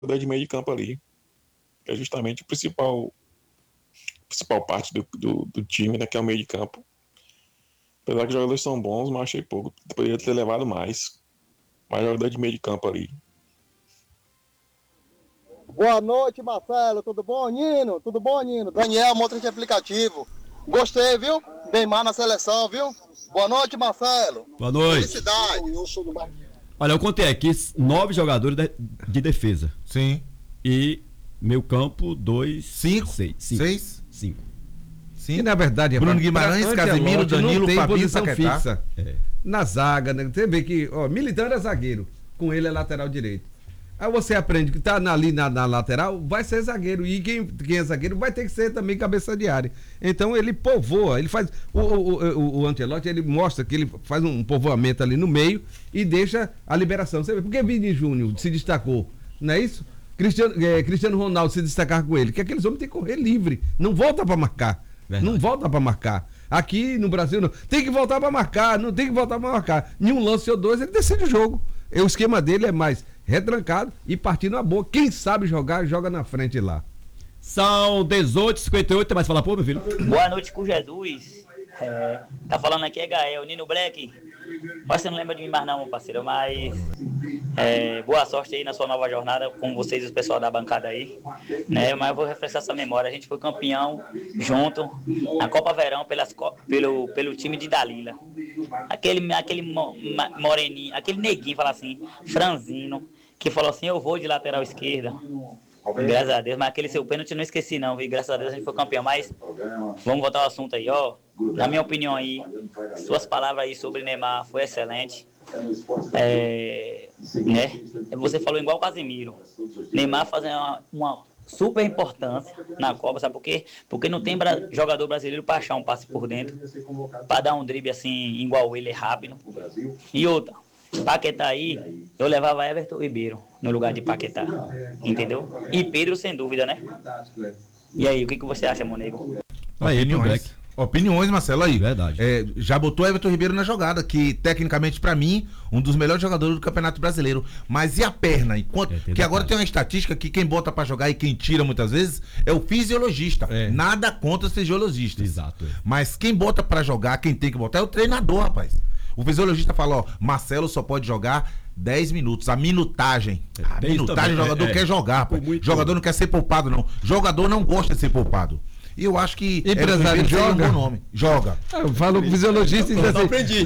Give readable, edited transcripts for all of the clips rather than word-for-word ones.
de meio de campo ali, que é justamente a principal parte do time, né, que é o meio de campo. Apesar que os jogadores são bons, mas achei pouco. Poderia ter levado mais jogador de meio de campo ali. Boa noite, Marcelo. Tudo bom, Nino? Tudo bom, Nino? Daniel, motorista de aplicativo. Gostei, viu? Neymar na seleção, viu? Boa noite, Marcelo. Boa noite. Felicidade. Olha, eu contei aqui 9 jogadores de defesa. Sim. E meio campo, 2, 5. 6. 5. E na verdade, Bruno Guimarães, Casemiro, Danilo, Fabinho, Paquetá. Fixa. Na zaga, né? Você vê que, Militão era zagueiro, com ele é lateral direito. Aí você aprende que tá ali na lateral, vai ser zagueiro. E quem é zagueiro vai ter que ser também cabeça de área. Então ele povoa, ele faz. O Ancelotti, ele mostra que ele faz um povoamento ali no meio e deixa a liberação. Você vê, porque Vini Júnior se destacou, não é isso? Cristiano Ronaldo se destacar com ele, que aqueles homens têm que correr livre, não volta pra marcar. Verdade. Não volta pra marcar. Aqui no Brasil, não. Tem que voltar pra marcar, não tem que voltar pra marcar. Em um lance ou dois, ele decide o jogo. O esquema dele é mais retrancado e partindo a boa. Quem sabe jogar, joga na frente lá. São 18h58, tem mais falar, pô, meu filho? Boa noite com Jesus. Tá falando aqui é Gael, Nino Black. Você não lembra de mim mais não, meu parceiro, mas boa sorte aí na sua nova jornada com vocês e o pessoal da bancada aí, né? Mas eu vou refrescar essa memória. A gente foi campeão junto na Copa Verão pelo time de Dalila. Aquele moreninho, aquele neguinho, fala assim, franzino, que falou assim, eu vou de lateral esquerda. Graças a Deus, mas aquele seu pênalti eu não esqueci não, viu? Graças a Deus a gente foi campeão, mas vamos voltar ao assunto aí, na minha opinião aí, suas palavras aí sobre Neymar foi excelente, né? Você falou igual o Casemiro, Neymar fazendo uma super importância na Copa, sabe por quê? Porque não tem jogador brasileiro para achar um passe por dentro, para dar um drible assim, igual ele, rápido. E outra, Paquetá aí, eu levava Everton Ribeiro no lugar de Paquetá, entendeu? E Pedro, sem dúvida, né? E aí, o que você acha, Monego? Opiniões, Marcelo, aí. Verdade. Já botou Everton Ribeiro na jogada, que tecnicamente, pra mim, um dos melhores jogadores do Campeonato Brasileiro. Mas e a perna? Que agora tem uma estatística que quem bota pra jogar e quem tira muitas vezes é o fisiologista. Nada contra os fisiologistas. Exato. Mas quem bota pra jogar, quem tem que botar é o treinador, rapaz. O fisiologista fala, Marcelo só pode jogar 10 minutos. A minutagem. O jogador quer jogar, rapaz. Jogador não quer ser poupado, não. Jogador não gosta de ser poupado. E eu acho que empresário joga. Um bom nome. Joga. Eu falo com o fisiologista e diz assim. Aprendi.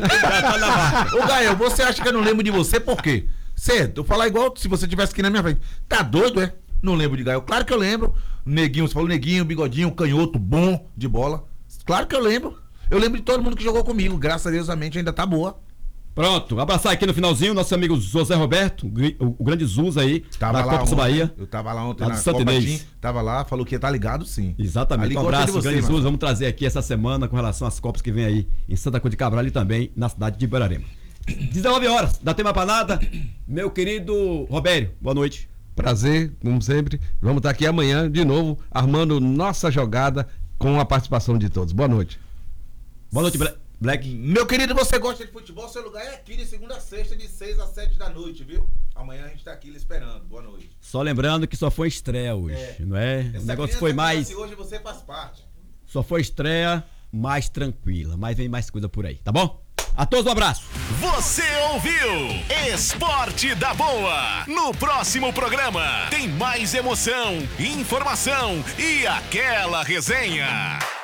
Ô, Gael, você acha que eu não lembro de você? Por quê? Certo, eu falar igual se você tivesse aqui na minha frente. Tá doido, é? Não lembro de Gael. Claro que eu lembro. Neguinho, você falou neguinho, bigodinho, canhoto, bom de bola. Claro que eu lembro. Eu lembro de todo mundo que jogou comigo. Graças a Deus a mente ainda tá boa. Pronto, abraçar aqui no finalzinho nosso amigo José Roberto, o grande Zuz aí, tava da Copa Bahia. Eu tava lá ontem lá na Copa Tim, tava lá, falou que ia estar ligado sim. Exatamente, um abraço, grande Zuz, vamos trazer aqui essa semana com relação às Copas que vem aí em Santa Cruz de Cabral e também na cidade de Ibararema. 19 horas, dá tema pra nada, meu querido Robério, boa noite. Prazer, como sempre, vamos estar aqui amanhã de novo, armando nossa jogada com a participação de todos. Boa noite. Boa noite, Black. Meu querido, você gosta de futebol? Seu lugar é aqui de segunda a sexta, de 6 às 7 da noite, viu? Amanhã a gente tá aqui lhe esperando. Boa noite. Só lembrando que só foi estreia hoje, não é? O negócio foi mais. Hoje você faz parte. Só foi estreia mais tranquila, mas vem mais coisa por aí, tá bom? A todos um abraço. Você ouviu Esporte da Boa. No próximo programa tem mais emoção, informação e aquela resenha.